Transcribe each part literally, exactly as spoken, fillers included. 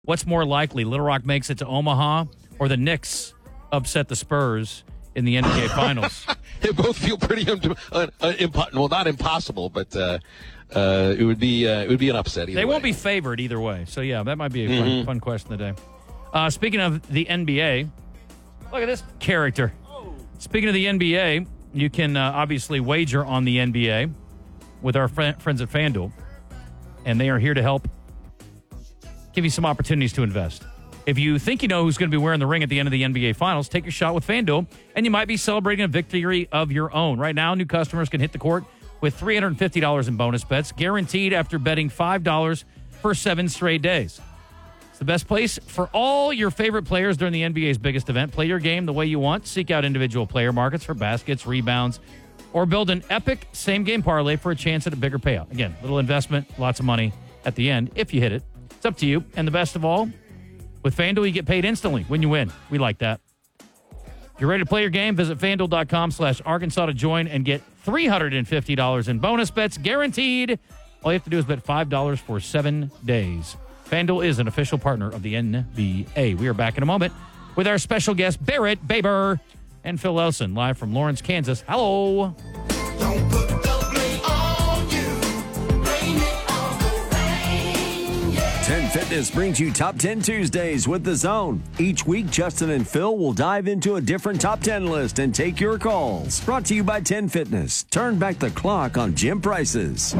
What's more likely, Little Rock makes it to Omaha or the Knicks upset the Spurs in the N B A Finals? They both feel pretty um, uh, uh, impo- well, not impossible, but uh, uh, it would be uh, it would be an upset either They way. won't be favored either way. So, yeah, that might be a Mm-hmm. fun, fun question today. Uh, speaking of the N B A, look at this character. Speaking of the N B A, you can uh, obviously wager on the N B A with our fr- friends at FanDuel, and they are here to help give you some opportunities to invest. If you think you know who's going to be wearing the ring at the end of the N B A Finals, take your shot with FanDuel, and you might be celebrating a victory of your own. Right now, new customers can hit the court with three hundred fifty dollars in bonus bets, guaranteed after betting five dollars for seven straight days. It's the best place for all your favorite players during the N B A's biggest event. Play your game the way you want. Seek out individual player markets for baskets, rebounds, or build an epic same-game parlay for a chance at a bigger payout. Again, little investment, lots of money at the end if you hit it. It's up to you. And the best of all, with FanDuel, you get paid instantly when you win. We like that. If you're ready to play your game, visit FanDuel.com slash Arkansas to join and get three hundred fifty dollars in bonus bets guaranteed. All you have to do is bet five dollars for seven days. FanDuel is an official partner of the N B A. We are back in a moment with our special guest, Barrett Baber and Phil Elson, live from Lawrence, Kansas. Hello. Don't put the blame on you. Blame it on the rain. Yeah. ten Fitness brings you Top ten Tuesdays with The Zone. Each week, Justin and Phil will dive into a different Top ten list and take your calls. Brought to you by ten Fitness. Turn back the clock on gym prices.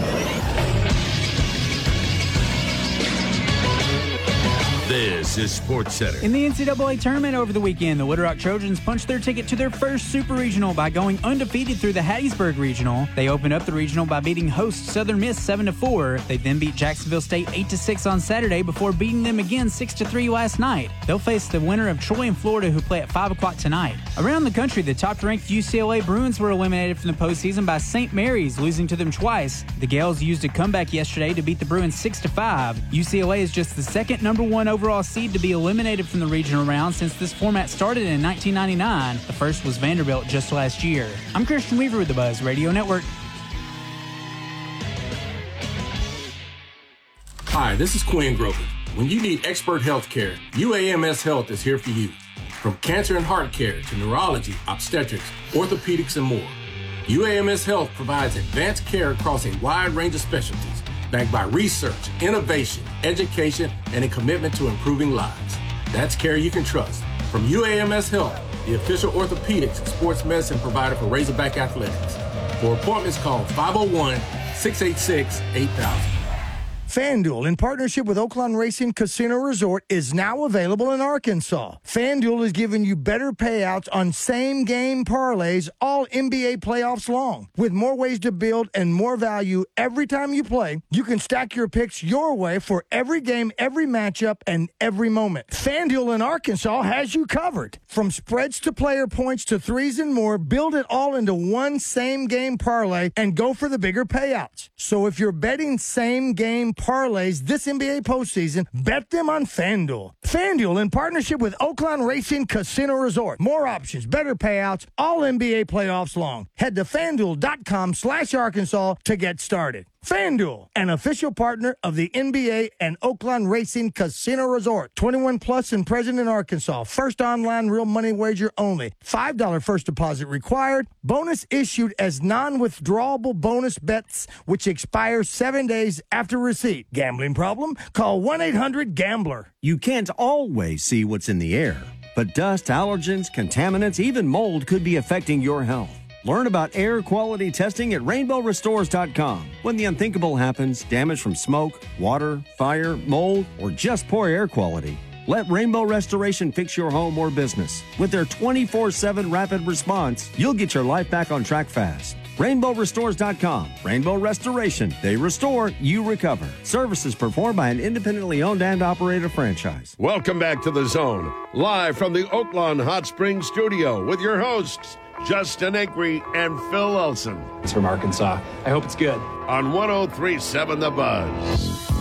This is Sports Center. In the N C double A tournament over the weekend, the Wood Rock Trojans punched their ticket to their first Super Regional by going undefeated through the Hattiesburg Regional. They opened up the regional by beating host Southern Miss seven to four. They then beat Jacksonville State eight to six on Saturday before beating them again six to three last night. They'll face the winner of Troy and Florida, who play at five o'clock tonight. Around the country, the top-ranked U C L A Bruins were eliminated from the postseason by Saint Mary's, losing to them twice. The Gales used a comeback yesterday to beat the Bruins six to five. U C L A is just the second number one overall seed to be eliminated from the regional round since this format started in nineteen ninety-nine. The first was Vanderbilt just last year. I'm Christian Weaver with the Buzz Radio Network. Hi, this is Quinn Grover. When you need expert health care, U A M S Health is here for you. From cancer and heart care to neurology, obstetrics, orthopedics, and more, U A M S Health provides advanced care across a wide range of specialties, backed by research, innovation, education, and a commitment to improving lives. That's care you can trust. From U A M S Health, the official orthopedics and sports medicine provider for Razorback Athletics. For appointments, call five oh one, six eight six, eight thousand. FanDuel, in partnership with Oakland Racing Casino Resort, is now available in Arkansas. FanDuel is giving you better payouts on same-game parlays all N B A playoffs long. With more ways to build and more value every time you play, you can stack your picks your way for every game, every matchup, and every moment. FanDuel in Arkansas has you covered. From spreads to player points to threes and more, build it all into one same-game parlay and go for the bigger payouts. So if you're betting same-game parlays this N B A postseason, bet them on FanDuel. FanDuel, in partnership with Oakland Racing Casino Resort. More options, better payouts, all N B A playoffs long. Head to FanDuel.com slash Arkansas to get started. FanDuel, an official partner of the N B A and Oakland Racing Casino Resort. twenty-one plus and present in Arkansas. First online real money wager only. five dollars first deposit required. Bonus issued as non-withdrawable bonus bets, which expire seven days after receipt. Gambling problem? Call one eight hundred gambler. You can't always see what's in the air, but dust, allergens, contaminants, even mold could be affecting your health. Learn about air quality testing at rainbow restores dot com. When the unthinkable happens, damage from smoke, water, fire, mold, or just poor air quality, let Rainbow Restoration fix your home or business. With their twenty-four seven rapid response, you'll get your life back on track fast. rainbow restores dot com. Rainbow Restoration. They restore, you recover. Services performed by an independently owned and operated franchise. Welcome back to The Zone, live from the Oaklawn Hot Springs studio with your hosts, Justin Acree and Phil Elson. It's from Arkansas. I hope it's good. On one oh three point seven The Buzz.